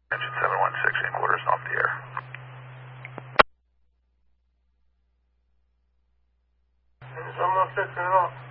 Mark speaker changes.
Speaker 1: Engine 716 in quarters off the air.
Speaker 2: Someone fixing it up.